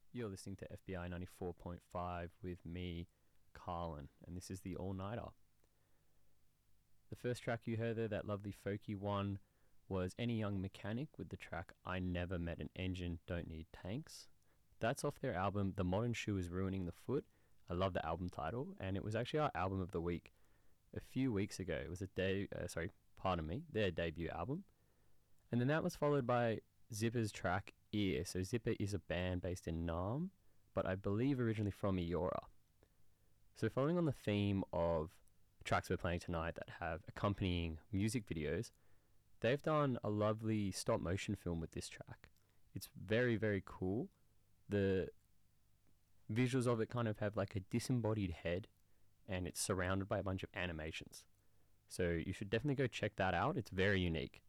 You're listening to FBI 94.5 with me, Carlin, and this is the All Nighter. The first track you heard there, that lovely folky one, was Any Young Mechanic with the track I Never Met an Engine, Don't Need Tanks. That's off their album The Modern Shoe is Ruining the Foot. I love the album title, and it was actually our album of the week a few weeks ago. It was their debut album. And then that was followed by Zipper's track Ear. So Zipper is a band based in Nam, but I believe originally from Eora. So following on the theme of tracks we're playing tonight that have accompanying music videos, they've done a lovely stop motion film with this track. It's very, very cool. The visuals of it kind of have like a disembodied head, and it's surrounded by a bunch of animations. So you should definitely go check that out. It's very unique.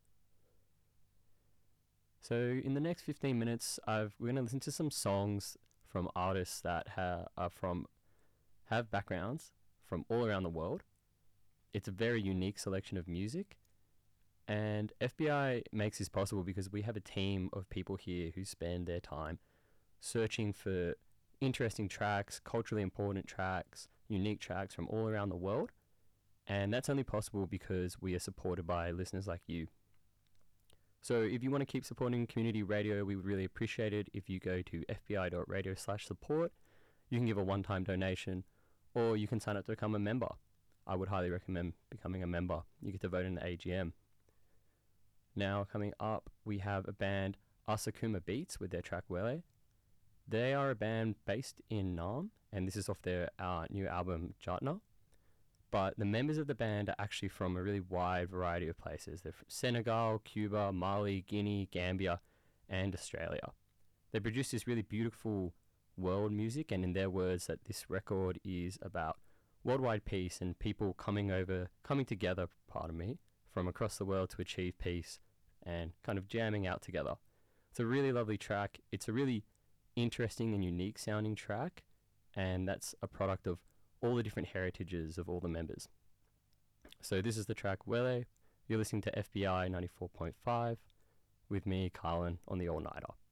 So in the next 15 minutes, we're going to listen to some songs from artists that have backgrounds from all around the world. It's a very unique selection of music, and FBI makes this possible because we have a team of people here who spend their time searching for interesting tracks, culturally important tracks, unique tracks from all around the world, and that's only possible because we are supported by listeners like you. So if you want to keep supporting community radio, we would really appreciate it if you go to fbi.radio/support. You can give a one-time donation, or you can sign up to become a member. I would highly recommend becoming a member. You get to vote in the AGM. Now coming up, we have a band, Asakuma Beats, with their track Wele. They are a band based in Nam, and this is off their new album, Jatna. But the members of the band are actually from a really wide variety of places. They're from Senegal, Cuba, Mali, Guinea, Gambia, and Australia. They produce this really beautiful world music, and in their words, that this record is about worldwide peace and people coming together, from across the world to achieve peace and kind of jamming out together. It's a really lovely track. It's a really interesting and unique sounding track, and that's a product of all the different heritages of all the members. So this is the track Wele. You're listening to FBI 94.5 with me, Carlin, on the All Nighter.